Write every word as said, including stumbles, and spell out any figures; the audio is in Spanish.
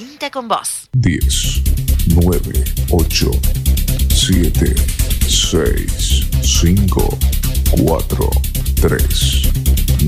Tinta con Voz. diez, nueve, ocho, siete, seis, cinco, cuatro, tres,